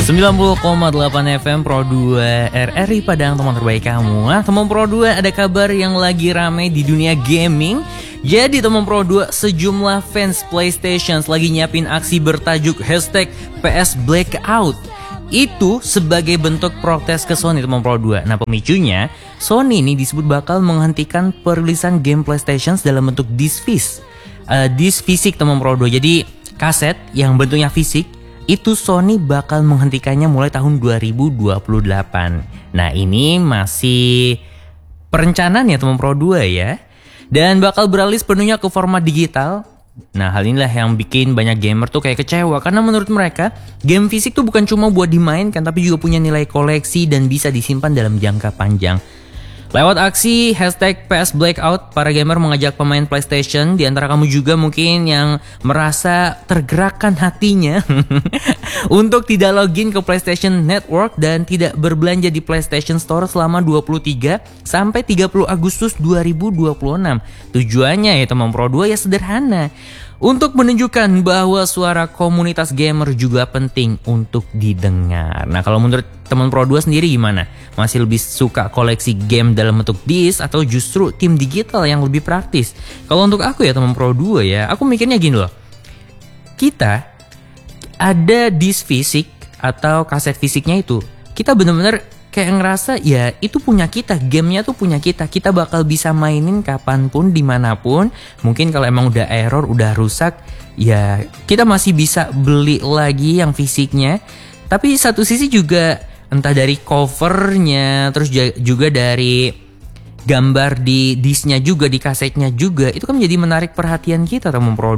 90,8 FM Pro 2 RRI Padang, teman terbaik kamu. Teman Pro 2, ada kabar yang lagi rame di dunia gaming. Jadi teman Pro 2, sejumlah fans PlayStation lagi nyiapin aksi bertajuk hashtag PS Blackout. Itu sebagai bentuk protes ke Sony, teman Pro 2. Nah, pemicunya, Sony ini disebut bakal menghentikan perilisan game PlayStation dalam bentuk disc fisik, teman Pro 2. Jadi kaset yang bentuknya fisik itu Sony bakal menghentikannya mulai tahun 2028. Nah, ini masih perencanaan ya teman Pro 2 ya. Dan bakal beralih sepenuhnya ke format digital. Nah, hal inilah yang bikin banyak gamer tuh kayak kecewa, karena menurut mereka game fisik tuh bukan cuma buat dimainkan, tapi juga punya nilai koleksi dan bisa disimpan dalam jangka panjang. Lewat aksi hashtag PS Blackout, para gamer mengajak pemain PlayStation, di antara kamu juga mungkin yang merasa tergerakkan hatinya untuk tidak login ke PlayStation Network dan tidak berbelanja di PlayStation Store selama 23 sampai 30 Agustus 2026. Tujuannya ya teman Pro 2 ya sederhana, untuk menunjukkan bahwa suara komunitas gamer juga penting untuk didengar. Nah, kalau menurut teman Pro 2 sendiri gimana? Masih lebih suka koleksi game dalam bentuk disc atau justru tim digital yang lebih praktis? Kalau untuk aku ya teman Pro 2 ya, aku mikirnya gini loh. Kita ada disc fisik atau kaset fisiknya itu, kita bener-bener kayak ngerasa ya itu punya kita, gamenya tuh punya kita. Kita bakal bisa mainin kapanpun, dimanapun. Mungkin kalau emang udah error, udah rusak, ya kita masih bisa beli lagi yang fisiknya. Tapi satu sisi juga entah dari covernya, terus juga dari gambar di disknya juga, di kasetnya juga, itu kan menjadi menarik perhatian kita teman Pro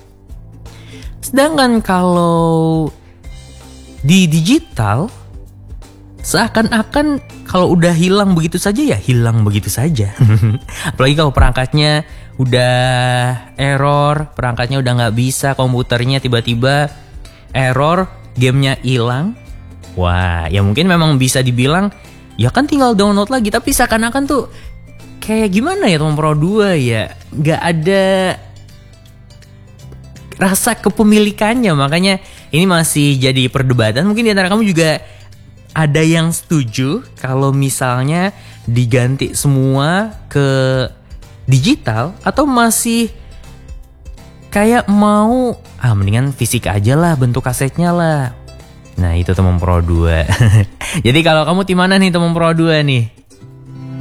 2. Sedangkan kalau di digital, seakan-akan kalau udah hilang begitu saja ya hilang begitu saja. Apalagi kalau perangkatnya udah error, perangkatnya udah nggak bisa, komputernya tiba-tiba error, gamenya hilang. Wah, ya mungkin memang bisa dibilang ya kan tinggal download lagi, tapi seakan-akan tuh kayak gimana ya teman Pro 2 ya, nggak ada rasa kepemilikannya. Makanya ini masih jadi perdebatan. Mungkin di antara kamu juga ada yang setuju kalau misalnya diganti semua ke digital, atau masih kayak mau mendingan fisik aja lah, bentuk kasetnya lah. Nah, itu teman Pro 2. Jadi kalau kamu tim mana nih teman Pro 2 nih?